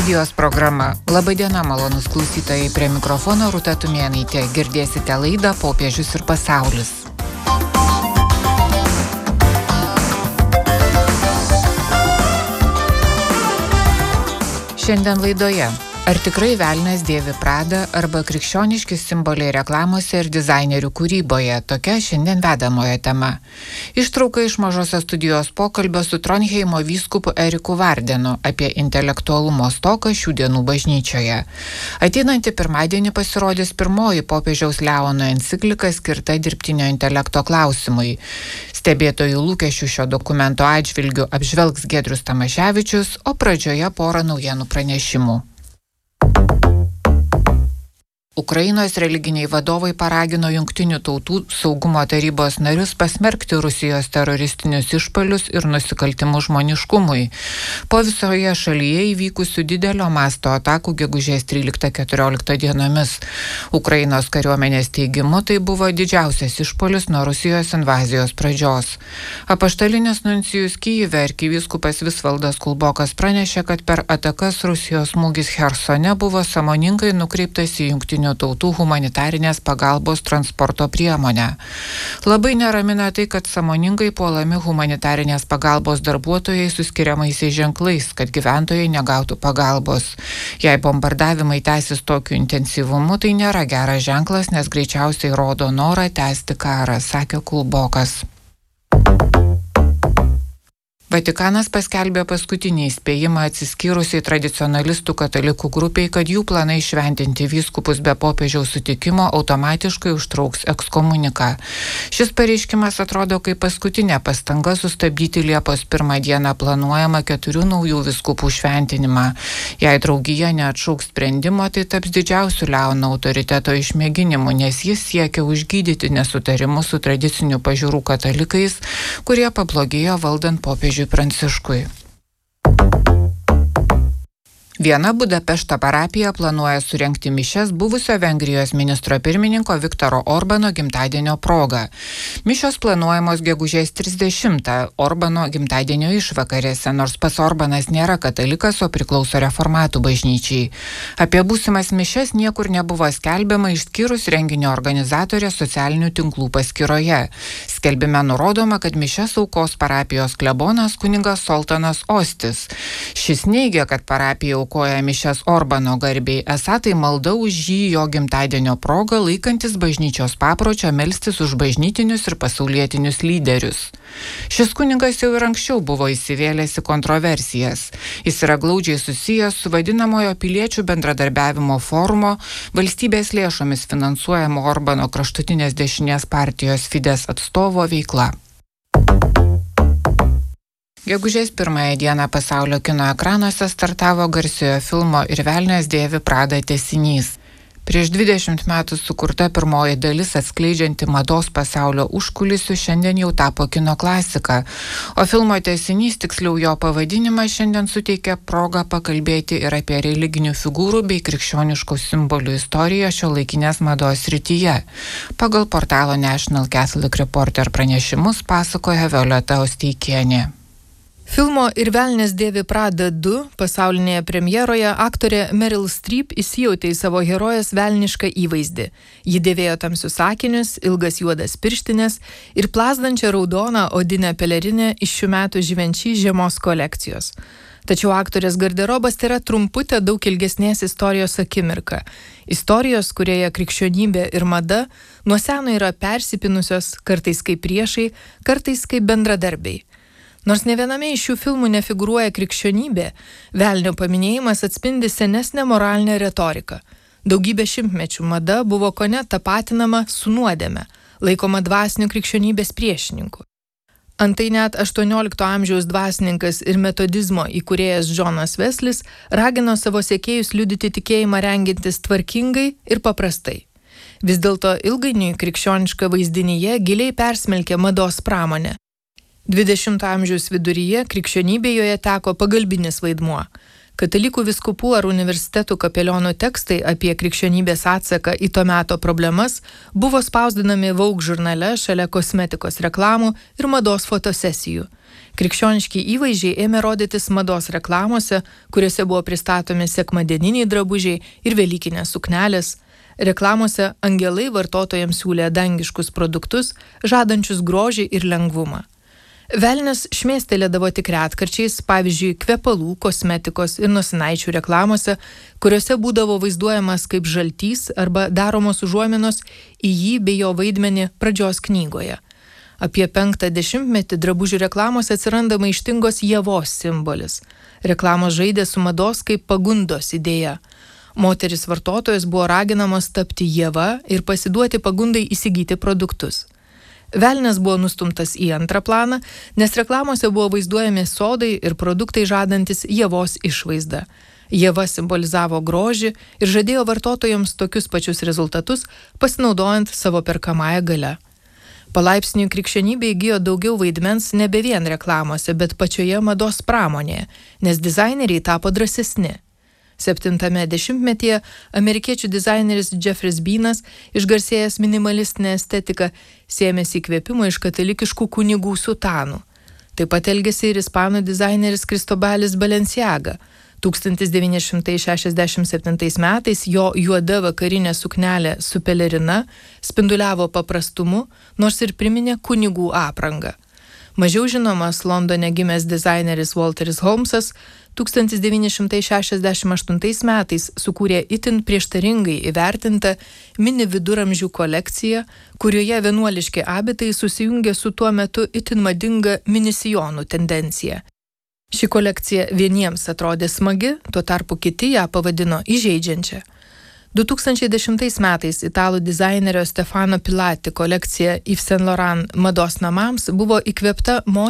Studijos programa. Labadiena, malonus klausytojai, prie mikrofono Rūta Tumėnaitė. Girdėsite laidą Popiežius ir pasaulis. Šiandien laidoje. Ar tikrai velnias dėvi pradą arba krikščioniški simboliai reklamose ir dizainerių kūryboje? Tokia šiandien vedamojo tema. Ištrauka iš Mažosios studijos pokalbio su Tronheimo vyskupu Eriku Vardenu apie intelektualumo stoką šių dienų bažnyčioje. Ateinantį pirmadienį pasirodys pirmoji popiežiaus Leono enciklika skirta dirbtinio intelekto klausimui. Stebėtojų lūkesčių šio dokumento atžvilgiu apžvelgs Giedrius Tamaševičius, o pradžioje porą naujienų pranešimų. Ukrainos religiniai vadovai paragino Jungtinių tautų saugumo tarybos narius pasmerkti Rusijos teroristinius išpuolius ir nusikaltimus žmoniškumui. Po visoje šalyje įvykusių didelio masto atakų gegužės 13-14 dienomis. Ukrainos kariuomenės teigimu tai buvo didžiausias išpuolis nuo Rusijos invazijos pradžios. Apaštalinis nuncijus Kyjive arkivyskupas Visvaldas Kulbokas pranešė, kad per atakas Rusijos smūgis Chersone buvo sąmoningai nukreiptas į Jungtinių tautų humanitarinės pagalbos transporto priemonę. Labai neramina tai, kad sąmoningai puolami humanitarinės pagalbos darbuotojai su skiriamaisiais ženklais, kad gyventojai negautų pagalbos. Jei bombardavimai tęsis tokiu intensyvumu, tai nėra geras ženklas, nes greičiausiai rodo norą tęsti karą, sakė Kulbokas. Vatikanas paskelbė paskutinį įspėjimą atsiskyrusiai tradicionalistų katalikų grupiai, kad jų planai šventinti vyskupus be popiežiaus sutikimo automatiškai užtrauks ekskomuniką. Šis pareiškimas atrodo kaip paskutinė pastanga sustabdyti Liepos 1 dieną planuojamą 4 naujų vyskupų šventinimą. Jei draugija neatšauks sprendimo, tai taps didžiausiu Leono autoriteto išmėginimu, nes jis siekia užgydyti nesutarimus su tradicinių pažiūrų katalikais, kurie pablogėjo valdant popiežiui Pranciškui. Viena Budapešto parapija planuoja surengti mišias buvusio Vengrijos ministro pirmininko Viktoro Orbano gimtadienio proga. Mišios planuojamos gegužės 30 Orbano gimtadienio išvakarėse, nors pats Orbanas nėra katalikas, o priklauso reformatų bažnyčiai. Apie būsimas mišias niekur nebuvo skelbiama išskyrus renginio organizatorė socialinių tinklų paskyroje. Skelbime nurodoma, kad mišias aukos parapijos klebonas kunigas Soltanas Ostis. Šis neigia, kad parapija aukoja mišias Orbano garbei, esą tai malda už jį jo gimtadienio progą, laikantis bažnyčios papročio melstis už bažnytinius ir pasaulietinius lyderius. Šis kunigas jau ir anksčiau buvo įsivėlęs į kontroversijas. Jis yra glaudžiai susijęs su vadinamojo piliečių bendradarbiavimo forumo, valstybės lėšomis finansuojamo Orbano kraštutinės dešinės partijos Fides atstovo veikla. Gegužės 1 dieną pasaulio kino ekranuose startavo garsiojo filmo Ir velnias dėvi pradą tęsinys. Prieš 20 metų sukurta pirmoji dalis atskleidžianti mados pasaulio užkulisių šiandien jau tapo kino klasika, o filmo tęsinys, tiksliau jo pavadinimas, šiandien suteikia progą pakalbėti ir apie religinių figūrų bei krikščioniškų simbolių istoriją šiuolaikinės mados srityje. Pagal portalo National Catholic Reporter pranešimus pasakoja Violeta Osteikienė. Filmo Ir velnias dėvi pradą 2 pasaulinėje premjeroje aktorė Meryl Streep įsijautė į savo herojės velnišką įvaizdį. Ji dėvėjo tamsius akinius, ilgas juodas pirštinės ir plazdančią raudoną odinę pelerinę iš šių metų Givenchy žiemos kolekcijos. Tačiau aktorės garderobas yra trumputė daug ilgesnės istorijos akimirka. Istorijos, kurioje krikščionybė ir mada nuo seno yra persipinusios, kartais kaip priešai, kartais kaip bendradarbiai. Nors ne viename iš šių filmų nefigūruoja krikščionybė, velnio paminėjimas atspindi senesnę moralinę retoriką. Daugybę šimtmečių mada buvo kone tapatinama su nuodėme, laikoma dvasiniu krikščionybės priešininku. Antai net 18 amžiaus dvasininkas ir metodizmo įkūrėjas Džonas Veslis ragino savo sekėjus liudyti tikėjimą rengintis tvarkingai ir paprastai. Vis dėlto ilgainiui krikščioniška vaizdinyje giliai persmelkė mados pramonę. 20 amžiaus viduryje krikščionybė joje teko pagalbinis vaidmuo. Katalikų vyskupų ar universitetų kapelionų tekstai apie krikščionybės atsaką į to meto problemas buvo spausdinami Vogue žurnale šalia kosmetikos reklamų ir mados fotosesijų. Krikščioniški įvaizdžiai ėmė rodytis mados reklamose, kuriuose buvo pristatomi sekmadieniniai drabužiai ir velykinės suknelės. Reklamose angelai vartotojams siūlė dangiškus produktus, žadančius grožį ir lengvumą. Velnias šmėstelėdavo tik retkarčiais, pavyzdžiui, kvepalų, kosmetikos ir nosinaičių reklamose, kuriuose būdavo vaizduojamas kaip žaltys arba daromos užuominos į jį bei jo vaidmenį pradžios knygoje. Apie 50-metį drabužių reklamose atsiranda maištingos Ievos simbolis. Reklamos žaidė su mados kaip pagundos idėja. Moteris vartotojas buvo raginamos tapti Ieva ir pasiduoti pagundai įsigyti produktus. Velnias buvo nustumtas į antrą planą, nes reklamose buvo vaizduojami sodai ir produktai žadantis Ievos išvaizdą. Ieva simbolizavo grožį ir žadėjo vartotojams tokius pačius rezultatus, pasinaudojant savo perkamąją galią. Palaipsniui krikščionybė įgijo daugiau vaidmens nebe vien reklamose, bet pačioje mados pramonėje, nes dizaineriai tapo drąsesni. 7-ame dešimtmetyje amerikiečių dizaineris Jeffries Beanas, išgarsėjęs minimalistinę estetiką, sėmėsi įkvėpimo iš katalikiškų kunigų sutanų. Taip pat elgėsi ir ispanų dizaineris Cristobalis Balenciaga. 1967 metais jo juoda vakarinė suknelė su pelerina spinduliavo paprastumu, nors ir priminė kunigų aprangą. Mažiau žinomas Londone gimęs dizaineris Walteris Holmesas 1968 metais sukūrė itin prieštaringai įvertintą mini viduramžių kolekciją, kurioje vienuoliški abitai susijungė su tuo metu itin madinga minisijonų tendencija. Ši kolekcija vieniems atrodė smagi, tuo tarpu kiti ją pavadino įžeidžiančia. 2010 metais italų dizainerio Stefano Pilati kolekcija Yves Saint Laurent mados namams buvo įkvėpta